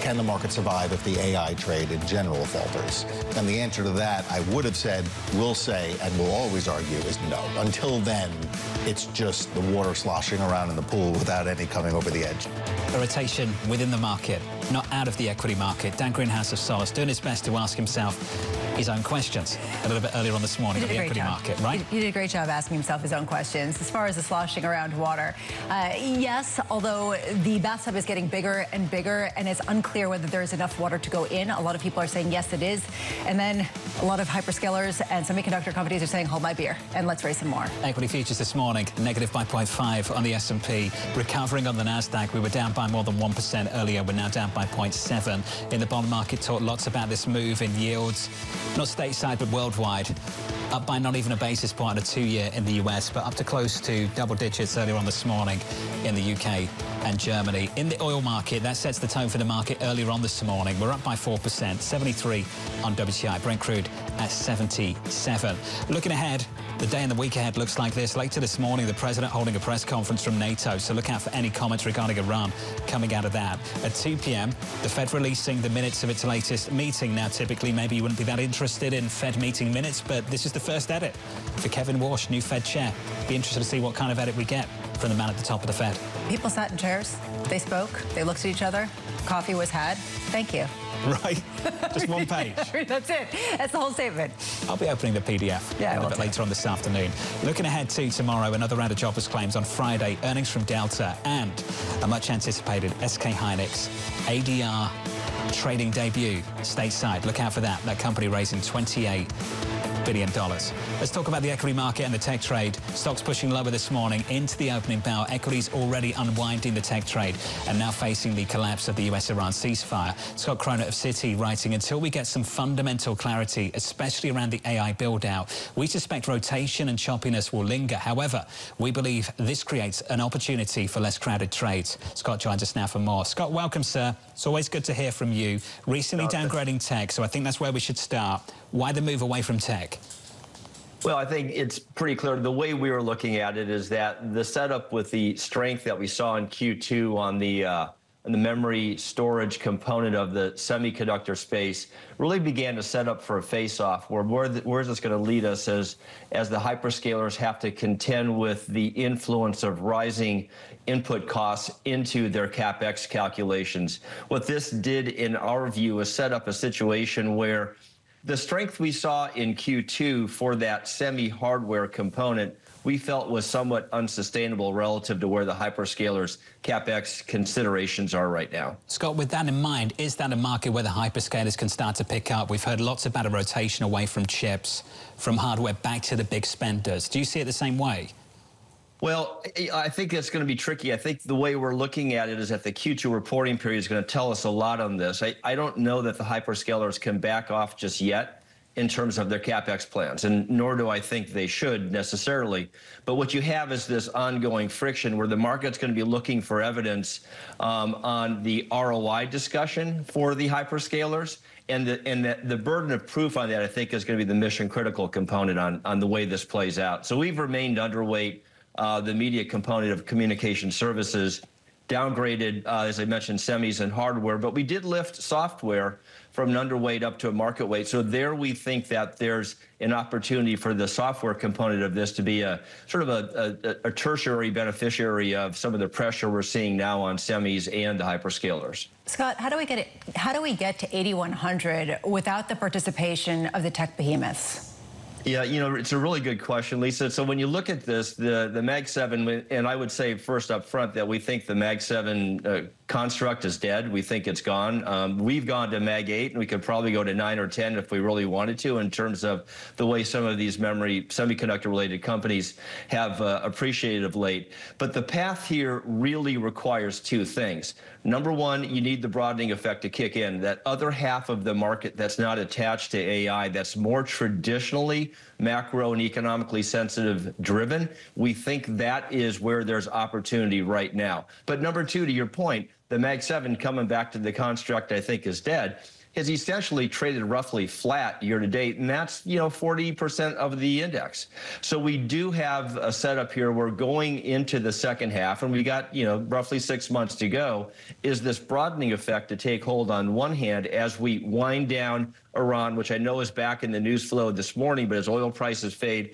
can the market survive if the AI trade in general falters? And the answer to that, I would have said, will say, and will always argue, is no. Until then, it's just the water sloshing around in the pool without any coming over the edge. A rotation within the market, not out of the equity market. Dan Greenhouse of Solis doing his best to ask himself his own questions a little bit earlier on this morning on the equity market, right? He did a great job asking himself his own questions. As far as the sloshing around water, yes, although the bathtub is getting bigger and bigger and it's unclear whether there is enough water to go in. A lot of people are saying yes, it is. And then a lot of hyperscalers and semiconductor companies are saying hold my beer and let's raise some more. Equity futures this morning, negative by 0.5 on the S&P, recovering on the Nasdaq. We were down by more than 1% earlier. We're now down by 0.7. In the bond market, talk lots about this move in yields, not stateside but worldwide, up by not even a basis point on a 2-year in the US, but up to close to double digits earlier on this morning in the UK and Germany. In the oil market, that sets the tone for the market earlier on this morning. We're up by 4%, 73 on WTI, Brent crude at 77. Looking ahead, the day and the week ahead looks like this. Later this morning, the president holding a press conference from NATO, so look out for any comments regarding Iran coming out of that. At 2 p.m., the Fed releasing the minutes of its latest meeting. Now, typically, maybe you wouldn't be that interested in Fed meeting minutes, but this is the first edit for Kevin Warsh, new Fed chair. Be interested to see what kind of edit we get from the man at the top of the Fed. People sat in chairs, they spoke, they looked at each other, coffee was had. Thank you. Right, just one page. That's it. That's the whole statement. I'll be opening the PDF a little bit later on this afternoon. Looking ahead to tomorrow, another round of jobless claims on Friday, earnings from Delta, and a much-anticipated SK Hynix ADR trading debut stateside. Look out for that. That company raising $28 billion. Let's talk about the equity market and the tech trade. Stocks pushing lower this morning into the opening bell. Equities already unwinding the tech trade and now facing the collapse of the US-Iran ceasefire. Scott Cronin of Citi writing, until we get some fundamental clarity, especially around the AI build-out, we suspect rotation and choppiness will linger. However, we believe this creates an opportunity for less crowded trades. Scott joins us now for more. Scott, welcome, sir. It's always good to hear from you. Recently downgrading tech, so I think that's where we should start. Why the move away from tech? Well, I think it's pretty clear. The way we were looking at it is that the setup with the strength that we saw in Q2 on the memory storage component of the semiconductor space really began to set up for a face-off. Where is this going to lead us as the hyperscalers have to contend with the influence of rising input costs into their CapEx calculations. What this did, in our view, is set up a situation where the strength we saw in Q2 for that semi-hardware component we felt was somewhat unsustainable relative to where the hyperscalers' CapEx considerations are right now. Scott, with that in mind, is that a market where the hyperscalers can start to pick up? We've heard lots about a rotation away from chips, from hardware back to the big spenders. Do you see it the same way? Well, I think it's going to be tricky. I think the way we're looking at it is that the Q2 reporting period is going to tell us a lot on this. I don't know that the hyperscalers can back off just yet in terms of their CapEx plans, and nor do I think they should necessarily. But what you have is this ongoing friction where the market's going to be looking for evidence on the ROI discussion for the hyperscalers, and the burden of proof on that, I think, is going to be the mission critical component on the way this plays out. So we've remained underweight the media component of communication services, downgraded, as I mentioned, semis and hardware, but we did lift software from an underweight up to a market weight. So there we think that there's an opportunity for the software component of this to be a sort of a tertiary beneficiary of some of the pressure we're seeing now on semis and the hyperscalers. Scott, how do we get to 8,100 without the participation of the tech behemoths? Yeah, you know, it's a really good question, Lisa. So when you look at this, the Mag 7, and I would say first up front that we think the Mag 7 construct is dead. We think it's gone. We've gone to Mag 8, and we could probably go to 9 or 10 if we really wanted to, in terms of the way some of these semiconductor-related companies have appreciated of late. But the path here really requires two things. Number one, you need the broadening effect to kick in. That other half of the market that's not attached to AI, that's more traditionally macro and economically sensitive driven, we think that is where there's opportunity right now. But number two, to your point, the Mag 7 coming back to the construct I think is dead, has essentially traded roughly flat year to date, and that's 40% of the index. So we do have a setup here. We're going into the second half, and we got roughly 6 months to go. Is this broadening effect to take hold on one hand as we wind down Iran, which I know is back in the news flow this morning, but as oil prices fade,